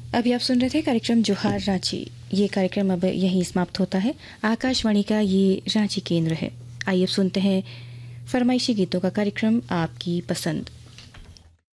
अभी आप सुन रहे थे कार्यक्रम जोहार रांची। ये कार्यक्रम अब यहीं समाप्त होता है। आकाशवाणी का ये रांची केंद्र है। आइए अब सुनते हैं फरमाइशी गीतों का कार्यक्रम आपकी पसंद।